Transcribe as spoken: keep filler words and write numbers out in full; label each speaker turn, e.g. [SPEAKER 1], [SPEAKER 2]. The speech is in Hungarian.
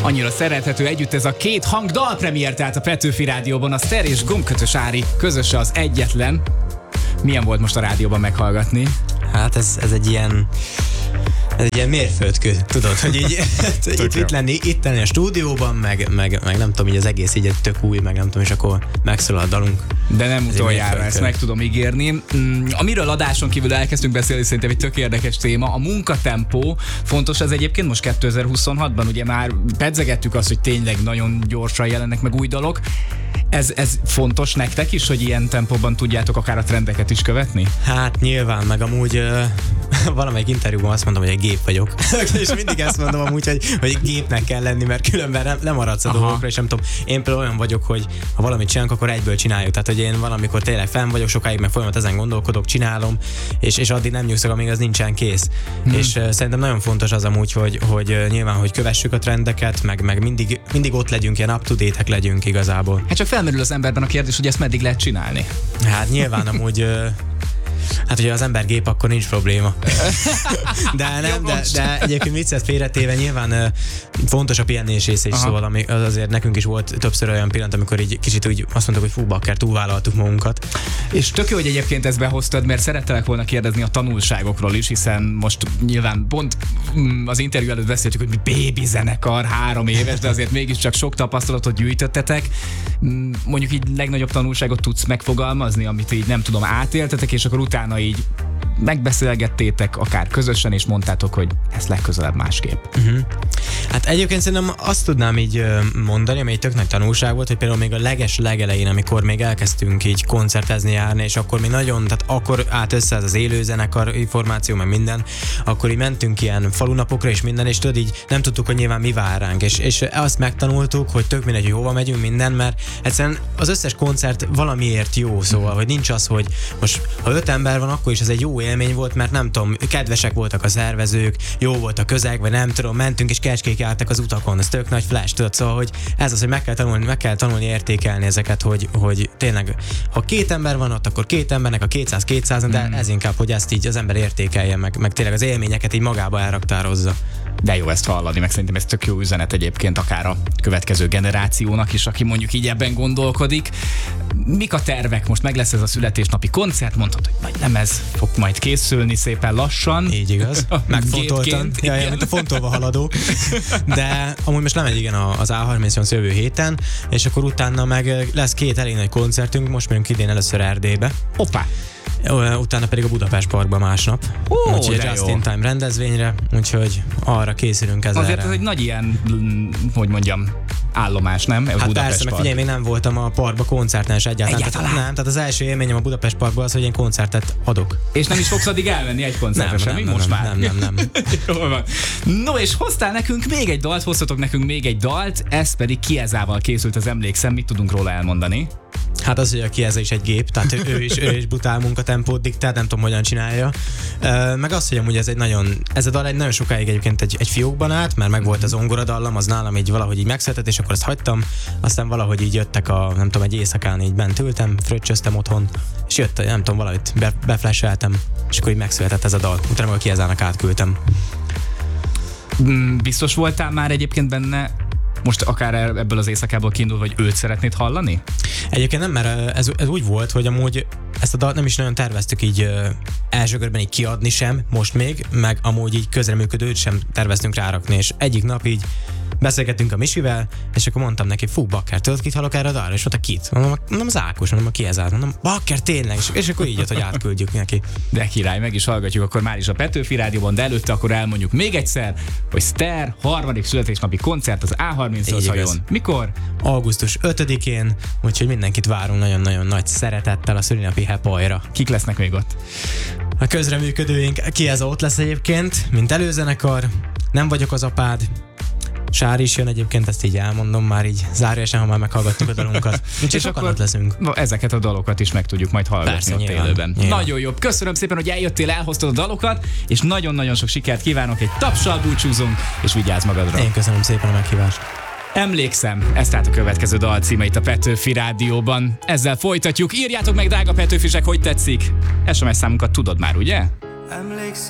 [SPEAKER 1] Annyira szerethető együtt ez a két hang dalpremiér, tehát a Petőfi Rádióban a Szter és Gombkötös Ári közöse az egyetlen. Milyen volt most a rádióban meghallgatni?
[SPEAKER 2] Hát ez, ez egy ilyen ez egy ilyen mérföldkő, tudod, hogy így itt, itt lenni, itt lenni a stúdióban, meg, meg, meg nem tudom, így az egész így egy tök új, meg nem tudom, és akkor megszólal a dalunk.
[SPEAKER 1] De nem utoljára, ezt meg tudom ígérni. Amiről adáson kívül elkezdtünk beszélni, szerintem egy tök érdekes téma, a munkatempó. Fontos ez egyébként most kétezer-huszonhatban, ugye már pedzegettük azt, hogy tényleg nagyon gyorsan jelennek meg új dalok. Ez, ez fontos nektek is, hogy ilyen tempóban tudjátok akár a trendeket is követni?
[SPEAKER 2] Hát nyilván, meg amúgy uh, valamelyik interjúban azt mondom, hogy egy gép vagyok. És mindig ezt mondom amúgy, hogy, hogy gépnek kell lenni, mert különben nem, nem maradsz a Aha. dolgokra, és nem tudom, én például olyan vagyok, hogy ha valamit csinálunk, akkor egyből csináljuk. Tehát, hogy én valamikor tényleg fenn vagyok, sokáig meg folyamat ezen gondolkodok, csinálom, és, és addig nem nyugszok, amíg az nincsen kész. Hmm. És uh, szerintem nagyon fontos az amúgy, hogy, hogy uh, nyilván, hogy kövessük a trendeket, meg, meg mindig, mindig ott legyünk, ilyen up-to-date-ek legyünk igazából.
[SPEAKER 1] Hát csak felmerül az emberben a kérdés, hogy ezt meddig lehet csinálni?
[SPEAKER 2] Hát nyilván amúgy, uh, hát hogyha az ember gép, akkor nincs probléma. De nem, de, de egyébként viccet félretéve nyilván uh, fontos a pihenés része is, Aha. szóval ami, az azért nekünk is volt többször olyan pillanat, amikor így kicsit úgy azt mondtuk, hogy fú, bakker, túlvállaltuk magunkat. És
[SPEAKER 1] tök jó, hogy egyébként ezt behoztad, mert szerettelek volna kérdezni a tanulságokról is, hiszen most nyilván pont az interjú előtt beszéltük, hogy mi baby zenekar, három éves, de azért mégiscsak sok tapasztalatot gyűjtöttetek. Mondjuk így legnagyobb tanulságot tudsz megfogalmazni, amit így nem tudom, átéltetek, és akkor utána így megbeszélgettétek akár közösen, és mondtátok, hogy ez legközelebb másképp.
[SPEAKER 2] Uh-huh. Hát egyébként szerintem azt tudnám így mondani, ami egy tök nagy tanulság volt, hogy például még a leges legelején, amikor még elkezdtünk így koncertezni, járni, és akkor mi nagyon, tehát akkor állt össze ez az élőzenekar formáció, meg minden, akkor így mentünk ilyen falunapokra és minden, és tudod, így nem tudtuk, hogy nyilván mi vár ránk, és, és azt megtanultuk, hogy tök mindegy, hogy hova megyünk, minden, mert egyszerűen az összes koncert valamiért jó, szóval, hogy nincs az, hogy most ha öt ember van, akkor is ez egy jó élmény volt, mert nem tudom, kedvesek voltak a szervezők, jó volt a közeg, vagy nem tudom, mentünk és kecskék álltak az utakon, ez tök nagy flash, tudod, szóval, hogy ez az, hogy meg kell tanulni, meg kell tanulni értékelni ezeket, hogy, hogy tényleg, ha két ember van ott, akkor két embernek a kétszáz kétszáz, de mm. ez inkább, hogy ezt így az ember értékelje, meg, meg tényleg az élményeket így magába elraktározza.
[SPEAKER 1] De jó ezt hallani, meg szerintem ez tök jó üzenet egyébként akár a következő generációnak is, aki mondjuk így ebben gondolkodik. Mik a tervek? Most meg lesz ez a születésnapi koncert, mondtad, hogy majd lemez fog majd készülni szépen lassan.
[SPEAKER 2] Így igaz, megfontoltan. Ja, ja, mint a fontolva haladó. De amúgy most lemegy igen az á harmincnyolc jövő héten, és akkor utána meg lesz két elég nagy koncertünk, most megyünk idén először Erdélybe.
[SPEAKER 1] Hoppá!
[SPEAKER 2] Utána pedig a Budapest Parkban másnap.
[SPEAKER 1] Ó,
[SPEAKER 2] úgyhogy Just in Time rendezvényre, úgyhogy arra készülünk ezzel.
[SPEAKER 1] Azért ez egy nagy ilyen, hogy mondjam, állomás, nem?
[SPEAKER 2] Hát
[SPEAKER 1] Budapest
[SPEAKER 2] persze, mert figyelj, még nem voltam a parkba koncerten is egyáltalán.
[SPEAKER 1] Egyáltalán?
[SPEAKER 2] Tehát, nem, tehát az első élményem a Budapest Parkban az, hogy én koncertet adok.
[SPEAKER 1] És nem is fogsz addig elmenni egy koncertre
[SPEAKER 2] nem,
[SPEAKER 1] semmi?
[SPEAKER 2] Nem,
[SPEAKER 1] most
[SPEAKER 2] nem,
[SPEAKER 1] már?
[SPEAKER 2] Nem, nem, nem.
[SPEAKER 1] Jól van. No, és hoztál nekünk még egy dalt, hoztatok nekünk még egy dalt, ez pedig Kiezával készült, az emlékszem, mit tudunk róla elmondani?
[SPEAKER 2] Hát az, hogy a Kieza is egy gép, tehát ő, ő is, ő is brutál munkatempót diktál, nem tudom, hogyan csinálja. Uh, meg az, hogy amúgy ez egy nagyon, ez a dal egy nagyon sokáig egyébként egy, egy fiókban állt, mert meg volt az zongoradallam, az nálam így valahogy így megszületett, és akkor ezt hagytam, aztán valahogy így jöttek a, nem tudom, egy éjszakán így bent ültem, fröccsöztem otthon, és jött, nem tudom, valahogy be, beflasheltem, és akkor így megszületett ez a dal. Utána a Kiezának átküldtem.
[SPEAKER 1] Biztos voltál már egyébként benne, most akár ebből az éjszakából kiindul, hogy őt szeretnéd hallani?
[SPEAKER 2] Egyébként nem, mert ez, ez úgy volt, hogy amúgy ezt a dalt nem is nagyon terveztük így uh, első körben így kiadni sem, most még, meg amúgy így közreműködőt sem terveztünk rárakni, és egyik nap így beszélgettünk a Misivel, és akkor mondtam neki, fú, bakker, tudod, kit hallok erre a dalra? És mondta, kit? Mondom, mondom az Ákos, mondom, a Kiezát, mondom, bakker, tényleg, és, és akkor így jött, hogy átküldjük neki.
[SPEAKER 1] De király, meg is hallgatjuk akkor már is a Petőfi Rádióban, de előtte akkor elmondjuk még egyszer, hogy Szter harmadik születésnapi koncert az á harmincnyolc hajón. Mikor?
[SPEAKER 2] augusztus ötödikén, úgyhogy mindenkit várunk nagyon-nagyon nagy szeretettel a szülinapi hepajra.
[SPEAKER 1] Kik lesznek még ott?
[SPEAKER 2] A közreműködőink, Kieza ott lesz egyébként, mint előzenekar, Nem vagyok az apád, Sári is jön egyébként, ezt így elmondom már így zárójelesen, ha már meghallgattuk a dalunkat. Úgyhogy sokan ott leszünk.
[SPEAKER 1] Ezeket a dalokat is meg tudjuk majd hallgatni. Persze, ott nyilván, élőben. Nyilván. Nagyon jobb. Köszönöm szépen, hogy eljöttél, elhoztad a dalokat, és nagyon-nagyon sok sikert kívánok, egy tapssal búcsúzunk, és vigyázz magadra.
[SPEAKER 2] Én köszönöm szépen a meghívást.
[SPEAKER 1] Emlékszem, ez tehát a következő dal címe itt a Petőfi Rádióban. Ezzel folytatjuk. Írjátok meg, drága Petőfisek, hogy tetszik. es em es számunkat tudod már, ugye? Emlékszem.